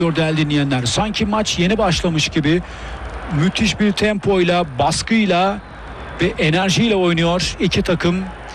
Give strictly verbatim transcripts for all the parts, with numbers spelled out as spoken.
Değerli dinleyenler, sanki maç yeni başlamış gibi müthiş bir tempoyla, baskıyla ve enerjiyle oynuyor iki takım.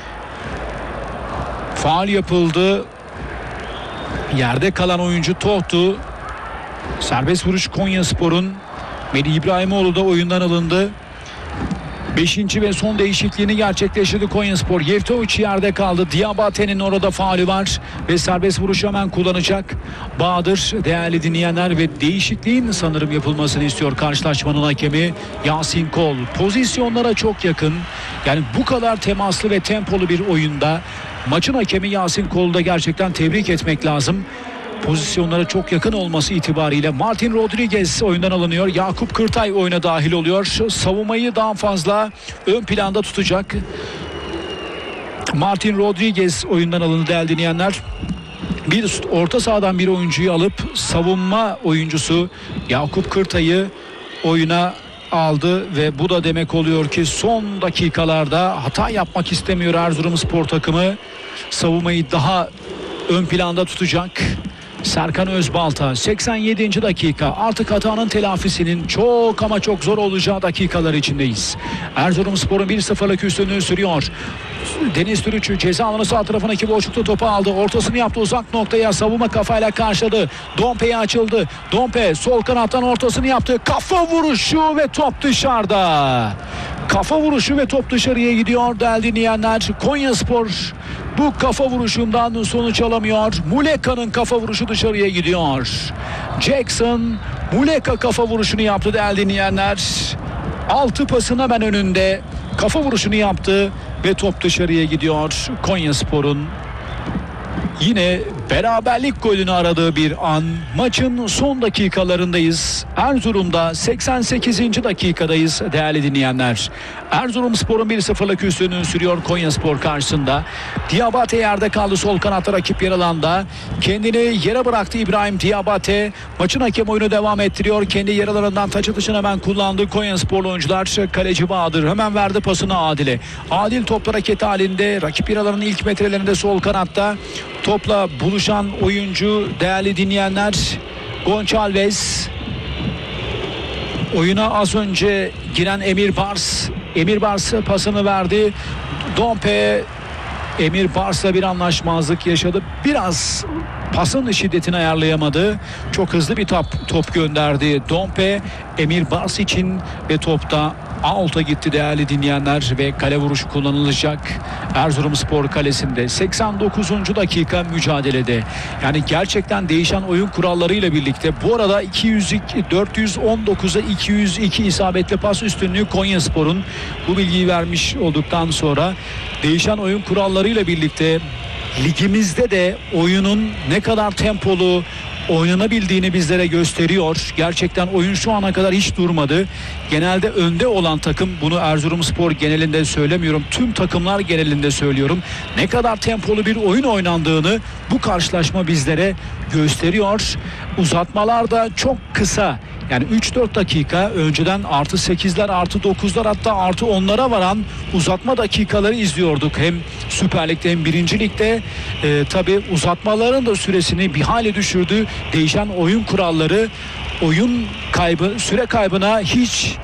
Faul yapıldı. Yerde kalan oyuncu Tohtu. Serbest vuruş Konyaspor'un. Melih İbrahimoğlu da oyundan alındı. Beşinci ve son değişikliğini gerçekleştirdi Konyaspor. Yevtoviç yerde kaldı. Diabate'nin orada faulü var ve serbest vuruş hemen kullanacak Bahadır. Değerli dinleyenler, ve değişikliğin sanırım yapılmasını istiyor karşılaşmanın hakemi Yasin Kol. Pozisyonlara çok yakın. Yani bu kadar temaslı ve tempolu bir oyunda maçın hakemi Yasin Kol'u da gerçekten tebrik etmek lazım. Pozisyonlara çok yakın olması itibariyle Martin Rodriguez oyundan alınıyor. Yakup Kırtay oyuna dahil oluyor. Savunmayı daha fazla ön planda tutacak Martin Rodriguez oyundan alındı değerli dinleyenler. Bir orta sahadan bir oyuncuyu alıp savunma oyuncusu Yakup Kırtay'ı oyuna aldı ve bu da demek oluyor ki son dakikalarda hata yapmak istemiyor Erzurumspor takımı. Savunmayı daha ön planda tutacak Serkan Özbalta. seksen yedinci dakika, artık hatanın telafisinin çok ama çok zor olacağı dakikalar içindeyiz. Erzurumspor'un bir sıfırlık üstünlüğü sürüyor. Deniz Türüç ceza alanı sağ tarafındaki boşlukta topu aldı. Ortasını yaptı uzak noktaya, savunma kafayla karşıladı. Dompe'ye açıldı. Dompe sol kanattan ortasını yaptı. Kafa vuruşu ve top dışarıda. Kafa vuruşu ve top dışarıya gidiyor değerli dinleyenler. Konyaspor bu kafa vuruşundan sonuç alamıyor. Muleka'nın kafa vuruşu dışarıya gidiyor. Jackson Muleka kafa vuruşunu yaptı değerli dinleyenler. Altı pasın hemen önünde kafa vuruşunu yaptı ve top dışarıya gidiyor. Konyaspor'un yine beraberlik golünü aradığı bir an. Maçın son dakikalarındayız. Erzurum'da seksen sekizinci dakikadayız değerli dinleyenler. Erzurumspor'un bir sıfırlık üstünlüğünü sürüyor Konyaspor karşısında. Diabate yerde kaldı, sol kanatta rakip yer alanda. Kendini yere bıraktı İbrahim Diabate. Maçın hakem oyunu devam ettiriyor. Kendi yer alanından taç atışını hemen kullandı Konyasporlu oyuncular. Kaleci Bahadır hemen verdi pasını Adil'e. Adil topla hareket halinde. Rakip yer alanının ilk metrelerinde sol kanatta. Topla buluşan oyuncu değerli dinleyenler Gonçalves. Oyuna az önce giren Emir Bars. Emir Bars pasını verdi. Dompe Emir Bars'la bir anlaşmazlık yaşadı. Biraz pasın şiddetini ayarlayamadı. Çok hızlı bir top, top gönderdi Dompe Emir Bars için ve topta out'a gitti değerli dinleyenler ve kale vuruşu kullanılacak Erzurumspor kalesinde. seksen dokuzuncu dakika mücadelede. Yani gerçekten değişen oyun kurallarıyla birlikte bu arada iki yüz iki, dört yüz on dokuza iki yüz iki isabetli pas üstünlüğü Konyaspor'un. Bu bilgiyi vermiş olduktan sonra değişen oyun kurallarıyla birlikte ligimizde de oyunun ne kadar tempolu oynanabildiğini bizlere gösteriyor. Gerçekten oyun şu ana kadar hiç durmadı. Genelde önde olan takım, bunu Erzurumspor genelinde söylemiyorum, tüm takımlar genelinde söylüyorum, ne kadar tempolu bir oyun oynandığını bu karşılaşma bizlere gösteriyor. Uzatmalar da çok kısa. Yani üç dört dakika önceden artı sekizler, artı dokuzlar, hatta artı onlara varan uzatma dakikaları izliyorduk. Hem Süper Lig'de hem birinci Lig'de. Ee, tabii uzatmaların da süresini bir hale düşürdü. Değişen oyun kuralları oyun kaybı, süre kaybına hiç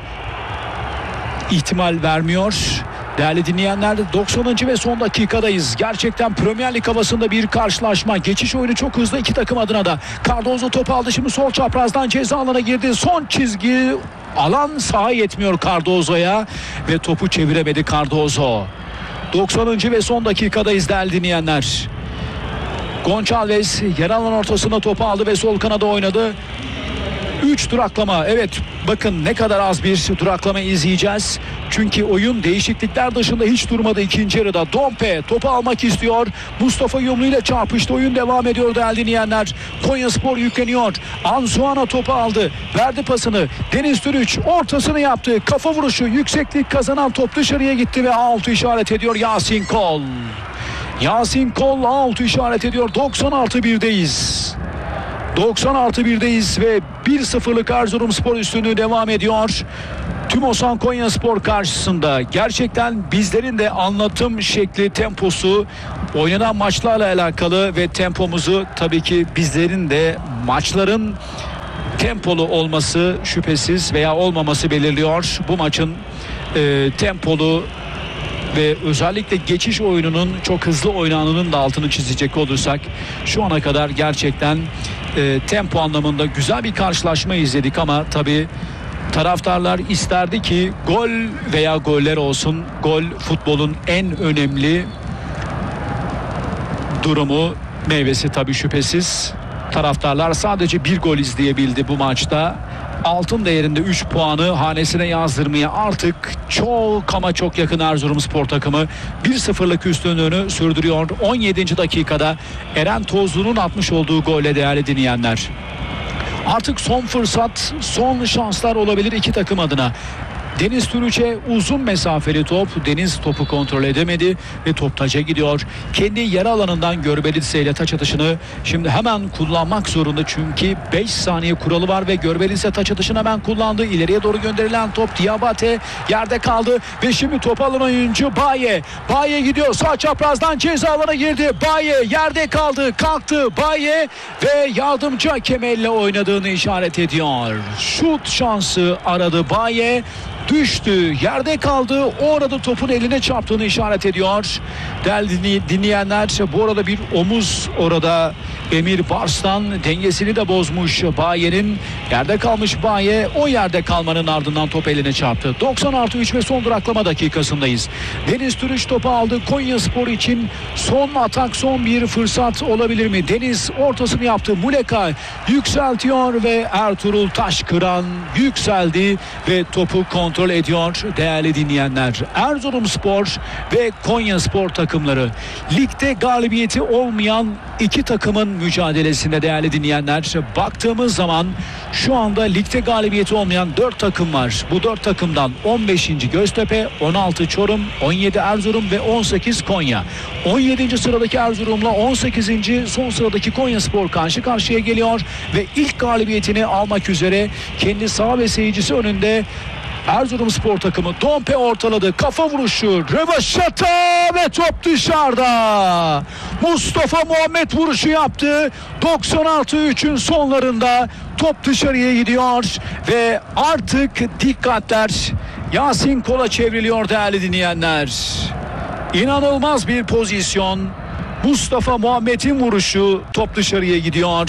ihtimal vermiyor. Değerli dinleyenler, doksanıncı ve son dakikadayız. Gerçekten Premier Lig havasında bir karşılaşma. Geçiş oyunu çok hızlı iki takım adına da. Cardozo topu aldı, şimdi sol çaprazdan ceza alanına girdi. Son çizgi, alan saha yetmiyor Cardozo'ya ve topu çeviremedi Cardozo. doksanıncı ve son dakikadayız değerli dinleyenler. Gonçalves yer alan ortasına topu aldı ve sol kanada oynadı. üç duraklama. Evet, bakın ne kadar az bir duraklama izleyeceğiz. Çünkü oyun değişiklikler dışında hiç durmadı ikinci yarıda. Dompe topu almak istiyor. Mustafa Yumlu ile çarpıştı. Oyun devam ediyor değerli dinleyenler. Konyaspor yükleniyor. Ansuana topu aldı. Verdi pasını. Deniz Türüç ortasını yaptı. Kafa vuruşu, yükseklik kazanan top dışarıya gitti ve out işaret ediyor Yasin Kol. Yasin Kol out işaret ediyor. doksan artı birdeyiz. doksan artı birdeyiz ve bir sıfırlık Erzurumspor üstünlüğü devam ediyor. Tümosan Konyaspor karşısında. Gerçekten bizlerin de anlatım şekli, temposu, oynanan maçlarla alakalı ve tempomuzu tabii ki bizlerin de maçların tempolu olması şüphesiz veya olmaması belirliyor. Bu maçın e, tempolu ve özellikle geçiş oyununun çok hızlı oynandığının da altını çizecek olursak şu ana kadar gerçekten e, tempo anlamında güzel bir karşılaşma izledik ama tabii taraftarlar isterdi ki gol veya goller olsun. Gol futbolun en önemli durumu, meyvesi tabii şüphesiz. Taraftarlar sadece bir gol izleyebildi bu maçta. Altın değerinde üç puanı hanesine yazdırmaya artık çok ama çok yakın Erzurumspor takımı bir sıfırlık üstünlüğünü sürdürüyor. on yedinci dakikada Eren Tozlu'nun atmış olduğu golle değerli dinleyenler. Artık son fırsat, son şanslar olabilir iki takım adına. Deniz Türüç'e uzun mesafeli top. Deniz topu kontrol edemedi ve top taça gidiyor. Kendi yarı alanından Görbelitse ile taç atışını şimdi hemen kullanmak zorunda. Çünkü beş saniye kuralı var ve Görbelitse taç atışını hemen kullandı. İleriye doğru gönderilen top Diabate yerde kaldı ve şimdi top alan oyuncu Baye. Baye gidiyor sağ çaprazdan ceza alana girdi. Baye yerde kaldı, kalktı Baye ve yardımcı hakem elle oynadığını işaret ediyor. Şut şansı aradı Baye. Düştü, yerde kaldı. O arada topun eline çarptığını işaret ediyor. Değerli dinleyenler, bu arada bir omuz orada Emir Bars'tan dengesini de bozmuş Baye'nin. Yerde kalmış Baye, o yerde kalmanın ardından top eline çarptı. doksan artı üç ve son duraklama dakikasındayız. Deniz Türüç topu aldı. Konyaspor için son atak, son bir fırsat olabilir mi? Deniz ortasını yaptı. Muleka yükseltiyor ve Ertuğrul Taşkıran yükseldi ve topu kontrol ediyor değerli dinleyenler. Erzurumspor ve Konyaspor takımları ligde galibiyeti olmayan iki takımın mücadelesinde değerli dinleyenler. Baktığımız zaman şu anda ligde galibiyeti olmayan dört takım var. Bu dört takımdan on beşinci Göztepe, on altı Çorum, on yedi Erzurum ve on sekiz Konya. on yedinci sıradaki Erzurum'la on sekizinci son sıradaki Konyaspor karşı karşıya geliyor ve ilk galibiyetini almak üzere kendi saha ve seyircisi önünde Erzurumspor takımı. Dompe ortaladı. Kafa vuruşu. Rövaşata ve top dışarıda. Mustafa Muhammed vuruşu yaptı. doksan altı üçün sonlarında top dışarıya gidiyor ve artık dikkatler Yasin Kol'a çevriliyor değerli dinleyenler. İnanılmaz bir pozisyon. Mustafa Muhammed'in vuruşu, top dışarıya gidiyor.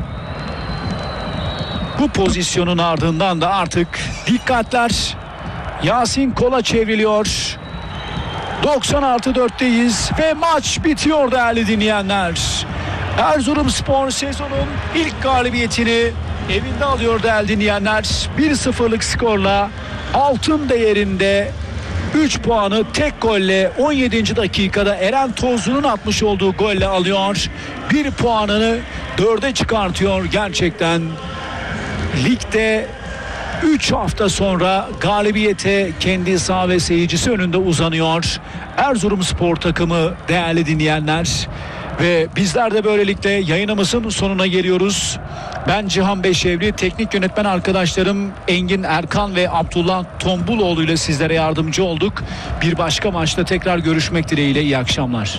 Bu pozisyonun ardından da artık dikkatler Yasin Kol'a çevriliyor. doksan artı dörtteyiz ve maç bitiyor değerli dinleyenler. Erzurumspor sezonun ilk galibiyetini evinde alıyor değerli dinleyenler. bir sıfırlık skorla altın değerinde üç puanı tek golle on yedinci dakikada Eren Tozlu'nun atmış olduğu golle alıyor. bir puanını dörde çıkartıyor gerçekten. Ligde üç hafta sonra galibiyete kendi saha ve seyircisi önünde uzanıyor Erzurumspor takımı değerli dinleyenler. Ve bizler de böylelikle yayınımızın sonuna geliyoruz. Ben Cihan Beşevli, teknik yönetmen arkadaşlarım Engin Erkan ve Abdullah Tombuloğlu ile sizlere yardımcı olduk. Bir başka maçta tekrar görüşmek dileğiyle, iyi akşamlar.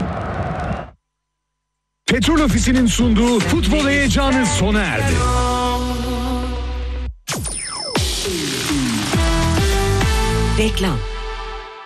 Petrol Ofisi'nin sunduğu futbol heyecanı sona erdi. Reklam.